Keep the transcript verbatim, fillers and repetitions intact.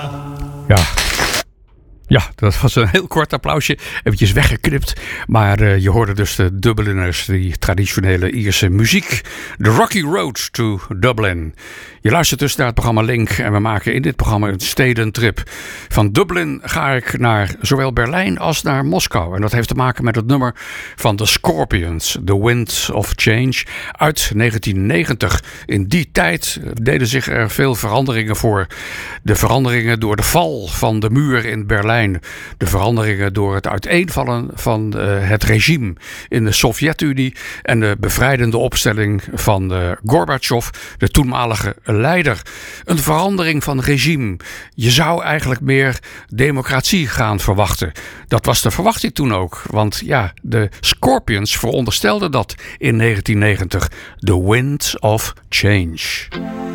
Ja. Ja, dat was een heel kort applausje. Eventjes weggeknipt. Maar uh, je hoorde dus de Dubliners, die traditionele Ierse muziek. The Rocky Road to Dublin. Je luistert dus naar het programma Link. En we maken in dit programma een stedentrip. Van Dublin ga ik naar zowel Berlijn als naar Moskou. En dat heeft te maken met het nummer van The Scorpions. The Wind of Change. Uit negentien negentig. In die tijd deden zich er veel veranderingen voor. De veranderingen door de val van de muur in Berlijn. De veranderingen door het uiteenvallen van uh, het regime in de Sovjet-Unie en de bevrijdende opstelling van uh, Gorbachev, de toenmalige leider. Een verandering van regime. Je zou eigenlijk meer democratie gaan verwachten. Dat was de verwachting toen ook, want ja, de Scorpions veronderstelden dat in negentien negentig. The Wind of Change.